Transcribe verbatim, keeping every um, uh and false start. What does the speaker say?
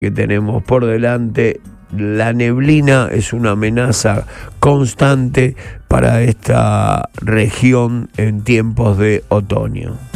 que tenemos por delante. La neblina es una amenaza constante para esta región en tiempos de otoño.